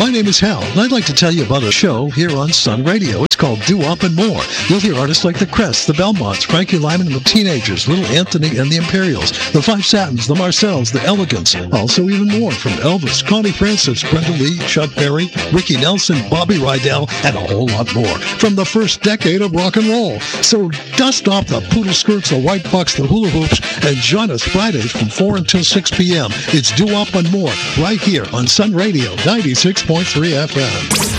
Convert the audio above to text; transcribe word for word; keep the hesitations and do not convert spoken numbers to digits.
My name is Hal, and I'd like to tell you about a show here on Sun Radio. It's called Doo-Wop and More. You'll hear artists like the Crests, the Belmonts, Frankie Lyman and the Teenagers, Little Anthony and the Imperials, the Five Satins, the Marcells, the Elegants, also even more from Elvis, Connie Francis, Brenda Lee, Chuck Berry, Ricky Nelson, Bobby Rydell, and a whole lot more from the first decade of rock and roll. So dust off the poodle skirts, the white bucks, the hula hoops, and join us Fridays from four until six p.m. It's Doo-Wop and More right here on Sun Radio ninety-six point three F M.